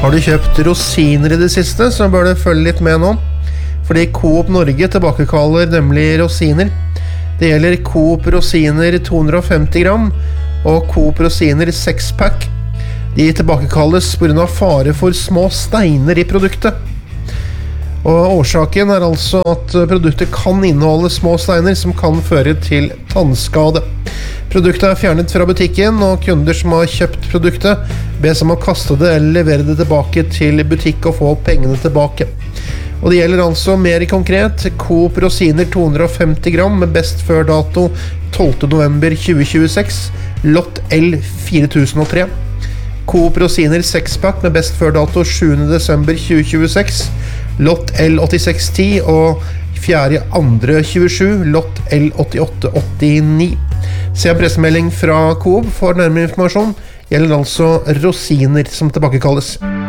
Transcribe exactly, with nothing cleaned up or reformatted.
Har du kjøpt rosiner i det siste, så bør du følge litt med nå. Fordi Coop Norge tilbakekaller nemlig rosiner. Det gjelder Coop rosiner to hundre og femti gram og Coop rosiner seks pack. De tilbakekalles på grunn av fare for små steiner i produktet. Og årsaken er altså at produktet kan inneholde små steiner som kan føre til tannskade. Produktet er fjernet fra butikken, og kunder som har kjøpt produktet bes om å kaste det eller levere det tilbake til butikk og få pengene tilbake. Og det gjelder altså mer konkret Coop rosiner to hundre og femti gram med best før dato tolvte november tjue tjueseks, lott L fire tusen og tre. Coop rosiner seks pack med best før dato sjuende desember tjue tjueseks, lott L åttiseks ti og fjerde andre tjuesju, lott L åttiåtte åttini. Se en pressemelding fra Coop for nærmere informasjon. Gjelder altså rosiner som tilbakekalles.